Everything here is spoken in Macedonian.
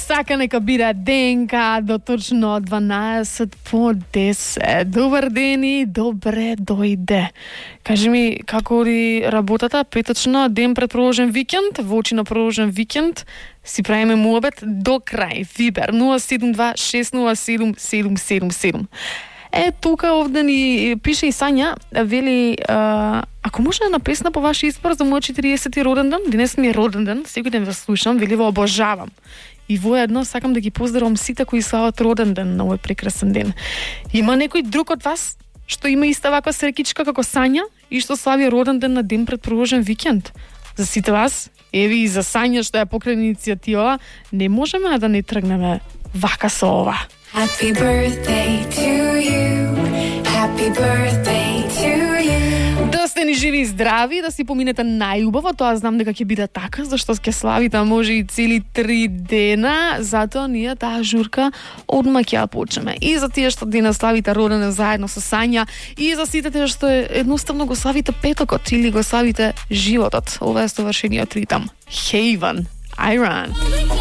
сака нека биде ДНК до точно 12 по 10. Добар ден и добре дојде. Кажи ми, како ли работата? Петочно, ден пред продолжен викенд, во очи на продолжен викенд, си правиме муабет до крај. Вибер 072 607 777. Тука овде ни пише и Сања, вели, ако може една песна по ваш избор за мој 40-ти роден ден, денес ми е роден ден, секој ден ве слушам, вели во обожавам. И воедно сакам да ги поздравам сите кои слават роден ден на овој прекрасен ден. Има некој друг од вас што има иста ваква срекичка како Сања и што слави роден ден на ден пред продолжен викенд? За сите вас, еви и за Сања што ја покране иницијатива, не можеме да не тргнеме вака со ова. Happy birthday to you. Happy birthday to you. Да сте ни живи и здрави, да си поминете најубаво, тоа знам дека ќе биде така, зашто ќе славите може и цели 3 дена, затоа ние таа журка одма ќе ја почнеме. И за тие што денес славите роден ден заедно со Сања, и за сите тие што едноставно го славите петокот или го славите животот. Ова е совршениот ритам. Haven, Iron.